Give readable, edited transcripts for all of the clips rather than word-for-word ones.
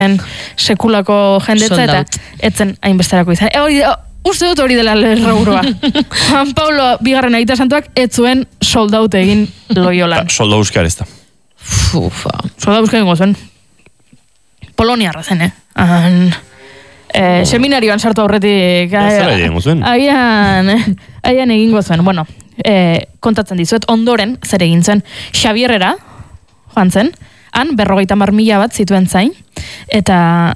sekulako jendetza eta etzen hainbesterako izan. Uste dut hori dela lerraurua. Juan Pablo bigarren aita santuak ez zuen soldaut egin Loyolan. Solda euskar ez da. Solda euskar egingo zuen. Poloniarra zen, seminarioan sartu aurretik. Aian egingo zuen. Bueno, kontatzen dizuet, ondoren zer egin zuen Xabierrera joan zen, han 50.000 bat zituen zain, eta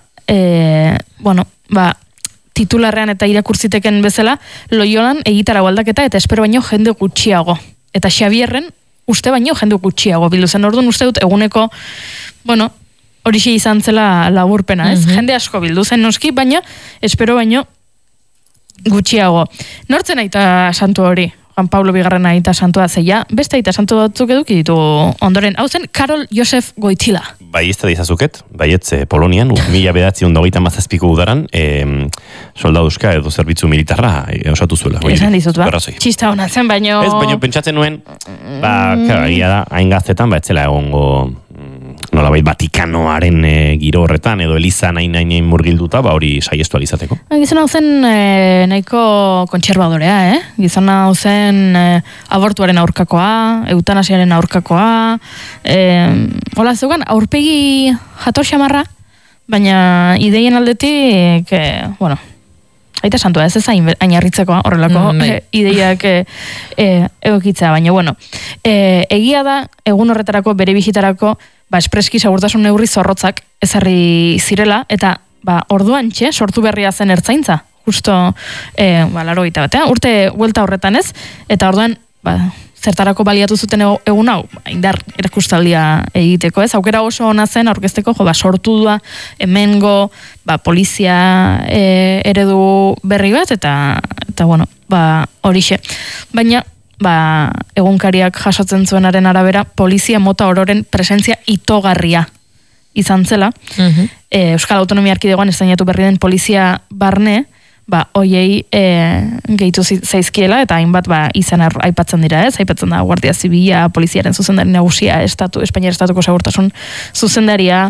titularrean eta irakurtziteken bezala Loyolan egitarago aldaketa eta espero baino jende gutxiago. Eta Xabierren uste baino jende gutxiago bildu zen. Orduan uste dut eguneko, horixe izan zela laburpena, ez? Jende asko bildu zen noski, baina espero baino gutxiago. Nortzen aita santu hori? Juan Pablo bigarren aita santua zeia, beste aita santu batzuk eduki ditu ondoren. Hau zen, Karol Josef Goitila. Bai, ez da dizazuket, baietz Polonian, 1997ko udaran, soldaduzka edo zerbitzu militarra osatu zuela. Esan dizut, txista hona zen, baino... Ez, baino pentsatzen nuen, egia da, hain gaztetan, etzela egongo... nolabait Vatikanoaren giro horretan, edo Eliza nain murgilduta, hori saiestu alizateko. Gizona hau zen nahiko kontserbadorea, Gizona hau zen abortuaren aurkakoa, eutanasiaren aurkakoa, hola zeugan, aurpegi jator xamarra, baina ideien aldetik, aita santua ez ainarritzeko horrelako ideiak egokitzea, baina egia da, egun horretarako, bere bisitarako, espreski segurtasun neurri zorrotzak ezarri zirela, eta orduan sortu berria zen ertzaintza, justo, urte huelta horretan ez, eta orduan, zertarako baliatu zuten egun hau, indar erakustaldia egiteko ez, aukera oso ona zen aurkezteko, sortu da hemengo, polizia eredu berri bat, eta horixe. Baina, egunkariak jasotzen zuenaren arabera, polizia mota ororen presentzia itogarria izan zela. Euskal Autonomia Erkidegoan estainatu berri den polizia barne, hoiei gehitu zaizkiela, eta hainbat izan aipatzen dira ez, aipatzen da Guardia Zibila, poliziaren zuzendari nagusia, Espainiar Estatuko segurtasun zuzendaria,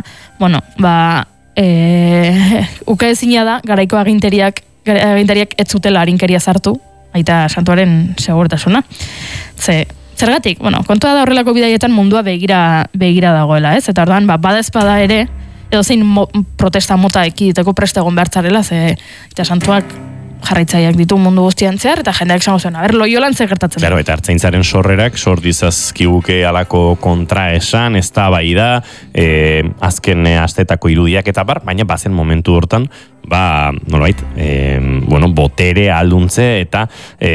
ukaezina da, garaiko agintariak ez zutela harinkeria sartu, aita santuaren segurtasuna. Zergatik, kontua da horrelako bidaietan mundua begira dagoela, ez? Eta orduan, badezpada ere, edo zein protesta mota ekiditeko preste egon behartzarela, eta santuak jarraitzaileak ditu mundu guztian zehar, eta jendeak zango zuen, Loyolan zer gertatzen. Claro, eta hartzaintzaren sorrerak, dizazkiguke alako kontraesan, ez da bai da, azken astetako irudiak eta baina bazen momentu hortan, nolabait, botere alduntze eta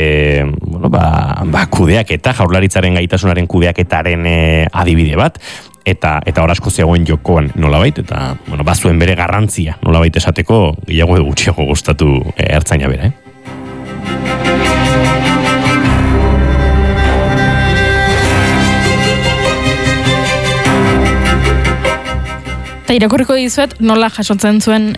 kudeak eta jaurlaritzaren gaitasunaren kudeaketaren adibide bat, eta hor asko zegoen jokoan nolabait, eta bazuen bere garrantzia nolabait esateko gehiago edo gutxiago gustatu ertzaina bera, Eta irakurriko dizuet nola jasotzen zuen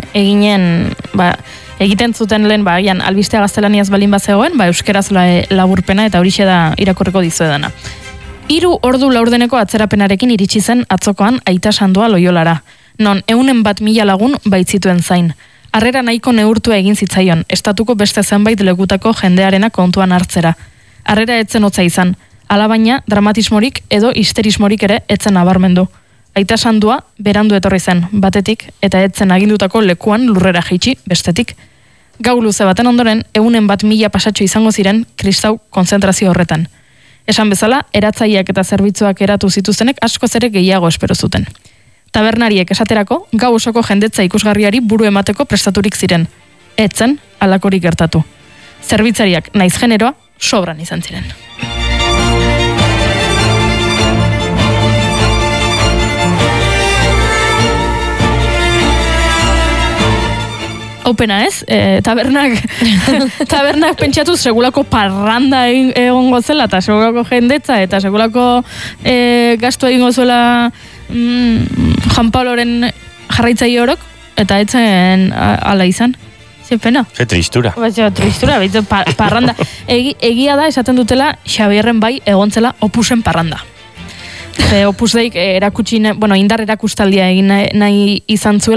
egiten zuten lehen albistea gaztelaniaz balin bazegoen, euskeraz laburpena, eta horixe da irakurriko dizuedana. 3 ordu laurdeneko atzerapenarekin iritsi zen atzokoan aita santua Loyolara, non 101.000 lagun baitzituen zain. Harrera nahiko neurtua egin zitzaion, estatuko beste zenbait lekutako jendearena kontuan hartzera. Harrera etzen hotza izan, alabaina dramatismorik edo histerismorik ere etzen nabarmendu. Aita santua berandu etorri zen, batetik, eta etzen agindutako lekuan lurrera jaitsi bestetik. Gau luze baten ondoren, 101.000 pasatxo izango ziren kristau konzentrazio horretan. Esan bezala, eratzaileak eta zerbitzuak eratu zituztenek askoz ere gehiago espero zuten. Tabernariek esaterako, gau osoko jendetza ikusgarriari buru emateko prestaturik ziren. Etzen, alakorik gertatu. Zerbitzariak naiz generoa, sobran izan ziren. Opena ez, tabernak pentsatuz segulako parranda egongo zela, eta segulako jendetza, eta segulako gastu egingo zuela Juan Pabloren jarraitzaile orok, eta etzen ala izan. Ze pena. Ze tristura. Tristura, parranda. Egia da, esaten dutela, Xabierren egontzela opusen parranda. Opus Deik indar erakustaldia egin nahi izan zuela,